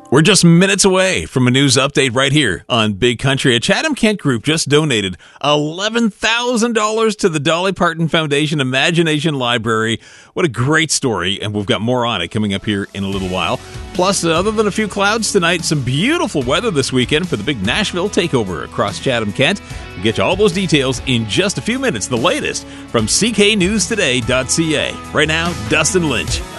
We're just minutes away from a news update right here on Big Country. A Chatham Kent group just donated $11,000 to the Dolly Parton Foundation Imagination Library. What a great story, and we've got more on it coming up here in a little while. Plus, other than a few clouds tonight, some beautiful weather this weekend for the big Nashville takeover across Chatham Kent. We'll get you all those details in just a few minutes. The latest from cknewstoday.ca. Right now, Dustin Lynch